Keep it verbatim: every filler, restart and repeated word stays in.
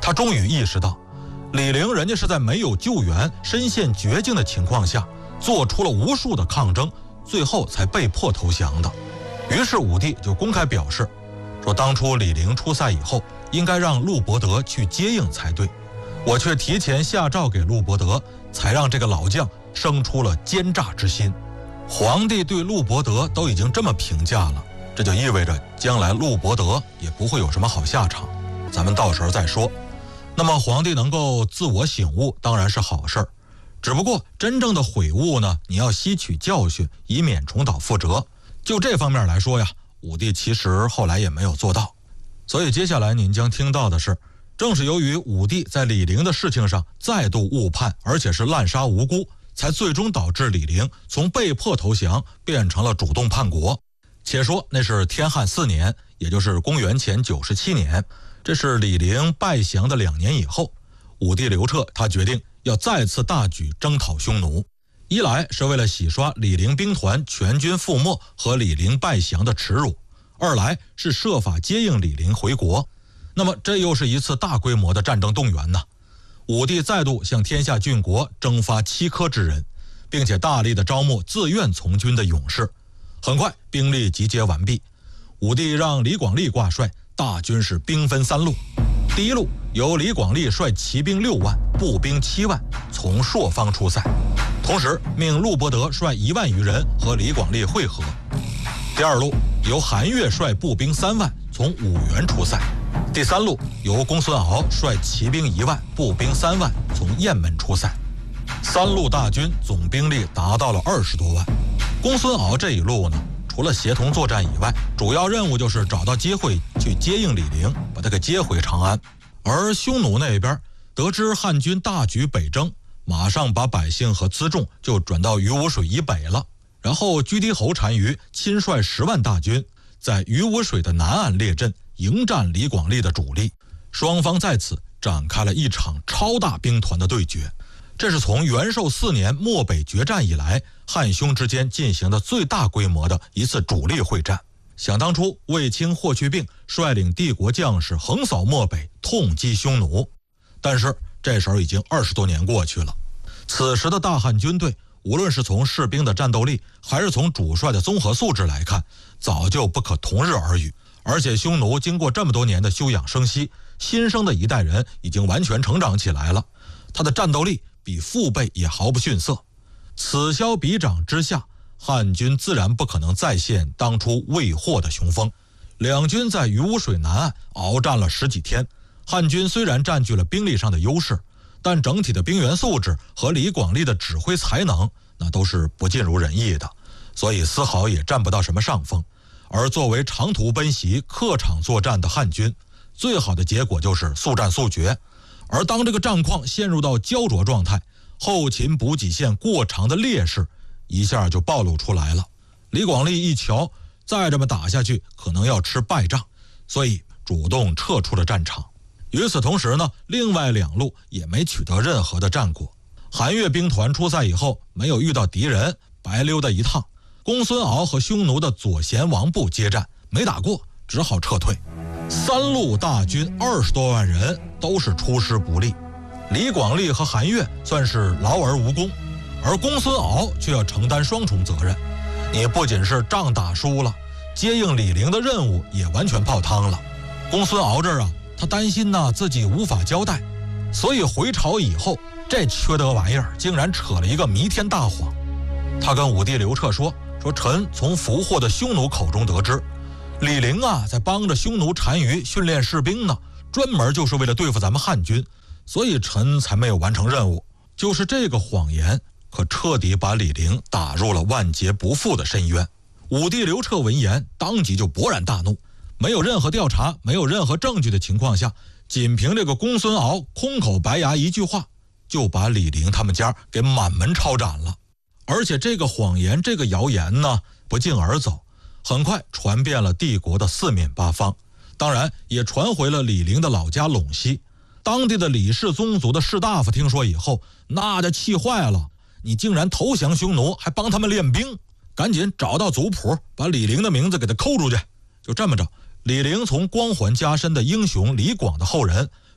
他终于意识到，李陵人家是在没有救援、身陷绝境的情况下，做出了无数的抗争，最后才被迫投降的。于是武帝就公开表示，说当初李陵出塞以后，应该让陆伯德去接应才对，我却提前下诏给陆伯德，才让这个老将生出了奸诈之心。皇帝对陆伯德都已经这么评价了，这就意味着将来陆伯德也不会有什么好下场，咱们到时候再说。那么皇帝能够自我醒悟当然是好事儿，只不过真正的悔悟呢，你要吸取教训，以免重蹈覆辙。就这方面来说呀，武帝其实后来也没有做到。所以接下来您将听到的是，正是由于武帝在李陵的事情上再度误判，而且是滥杀无辜，才最终导致李陵从被迫投降变成了主动叛国。且说那是天汉四年，也就是公元前九十七年，这是李陵败降的两年以后，武帝刘彻他决定要再次大举征讨匈奴，一来是为了洗刷李陵兵团全军覆没和李陵败降的耻辱，二来是设法接应李陵回国。那么这又是一次大规模的战争动员呢。武帝再度向天下郡国征发七科之人，并且大力的招募自愿从军的勇士。很快兵力集结完毕，武帝让李广利挂帅，大军是兵分三路。第一路由李广利率骑兵六万，步兵七万，从朔方出塞，同时命陆伯德率一万余人和李广利会合。第二路由韩越率步兵三万，从五原出塞。第三路由公孙敖率骑兵一万，步兵三万，从雁门出塞。三路大军总兵力达到了二十多万。公孙敖这一路呢，除了协同作战以外，主要任务就是找到机会去接应李陵，把他给接回长安。而匈奴那边得知汉军大举北征，马上把百姓和辎重就转到鱼吴水以北了。然后居低侯单于亲率十万大军在鱼吴水的南岸列阵，迎战李广利的主力。双方在此展开了一场超大兵团的对决。这是从元寿四年漠北决战以来，汉匈之间进行的最大规模的一次主力会战。想当初，卫青、霍去病率领帝国将士横扫漠北，痛击匈奴。但是这时候已经二十多年过去了，此时的大汉军队，无论是从士兵的战斗力，还是从主帅的综合素质来看，早就不可同日而语。而且匈奴经过这么多年的休养生息，新生的一代人已经完全成长起来了，他的战斗力比父辈也毫不逊色。此消彼长之下，汉军自然不可能再现当初未获的雄风。两军在鱼吴水南岸鏖战了十几天，汉军虽然占据了兵力上的优势，但整体的兵员素质和李广利的指挥才能那都是不尽如人意的，所以丝毫也占不到什么上风。而作为长途奔袭、客场作战的汉军，最好的结果就是速战速决。而当这个战况陷入到焦灼状态，后勤补给线过长的劣势一下就暴露出来了。李广利一瞧，再这么打下去可能要吃败仗，所以主动撤出了战场。与此同时呢，另外两路也没取得任何的战果。韩越兵团出塞以后，没有遇到敌人，白溜达一趟。公孙敖和匈奴的左贤王部接战，没打过，只好撤退。三路大军二十多万人都是出师不利，李广利和韩越算是劳而无功，而公孙敖却要承担双重责任。你不仅是仗打输了，接应李陵的任务也完全泡汤了。公孙敖这儿啊，他担心呢自己无法交代，所以回朝以后，这缺德玩意儿竟然扯了一个弥天大谎。他跟武帝刘彻说说臣从俘获的匈奴口中得知，李陵啊在帮着匈奴单于训练士兵呢，专门就是为了对付咱们汉军，所以臣才没有完成任务。就是这个谎言，可彻底把李陵打入了万劫不复的深渊。武帝刘彻闻言，当即就勃然大怒，没有任何调查，没有任何证据的情况下，仅凭这个公孙敖空口白牙一句话，就把李陵他们家给满门抄斩了。而且这个谎言，这个谣言呢，不胫而走，很快传遍了帝国的四面八方，当然也传回了李陵的老家陇西。当地的李氏宗族的士大夫听说以后，那就气坏了，你竟然投降匈奴，还帮他们练兵，赶紧找到族谱，把李陵的名字给他抠出去。就这么着，李陵从光环加身的英雄李广的后人，